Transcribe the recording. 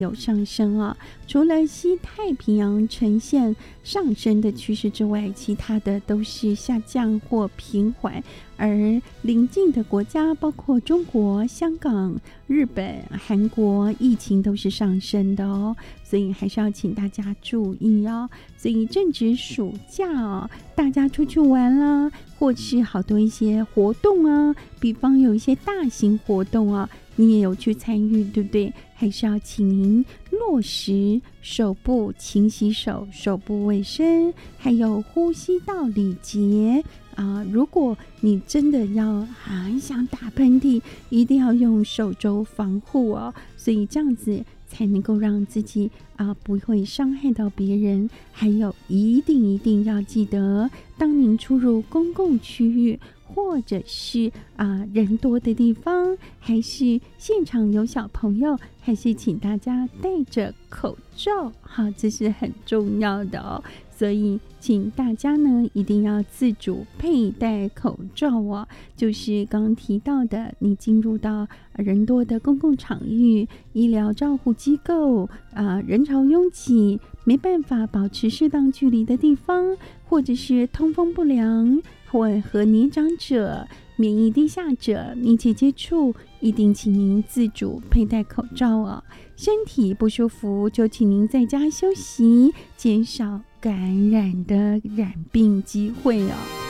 有上升啊，除了西太平洋呈现上升的趋势之外，其他的都是下降或平缓。而邻近的国家包括中国、香港、日本、韩国，疫情都是上升的哦，所以还是要请大家注意哦。所以正值暑假哦，大家出去玩啦，或是好多一些活动啊，比方有一些大型活动啊，你也有去参与，对不对？还是要请您落实手部勤洗手、手部卫生，还有呼吸道礼节啊。如果你真的要很想打喷嚏，一定要用手肘防护哦。所以这样子才能够让自己不会伤害到别人。还有一定要记得，当您出入公共区域或者是人多的地方，还是现场有小朋友，还是请大家戴着口罩，好，这是很重要的哦。所以请大家呢一定要自主佩戴口罩哦。就是刚刚提到的，你进入到人多的公共场域、医疗照护机构人潮拥挤，没办法保持适当距离的地方，或者是通风不良，或和年长者、免疫低下者密切接触，一定请您自主佩戴口罩哦。身体不舒服就请您在家休息，减少感染的染病机会哦。